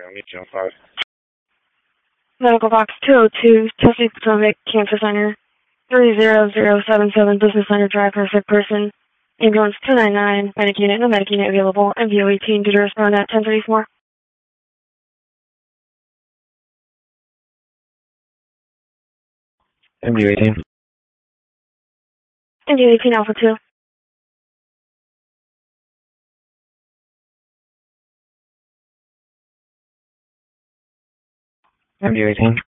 I'll meet you on 5. Medical Box 202, Chesapeake Potomac, Campus Center, 30077 Business Center Drive, Perfect Person. Ambulance 299, medic unit, no medic unit available, MVO 18, due to respond at 1034. MU 18. MVO 18 Alpha 2. MU 18.